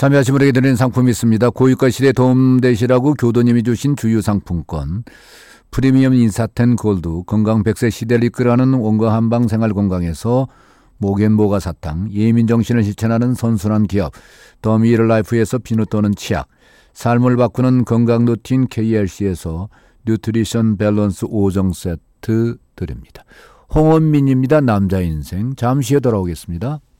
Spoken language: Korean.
참여하신 분에게 드리는 상품이 있습니다. 고유가 시대에 도움되시라고 교도님이 주신 주유상품권, 프리미엄 인사텐 골드, 건강 100세 시대를 이끌어가는 원과 한방 생활건강에서 모겐모가 사탕, 예민정신을 실천하는 선순환 기업, 더미일 라이프에서 비누 또는 치약, 삶을 바꾸는 건강 루틴 KLC에서 뉴트리션 밸런스 5종 세트 드립니다. 홍원민입니다. 남자 인생. 잠시 후에 돌아오겠습니다.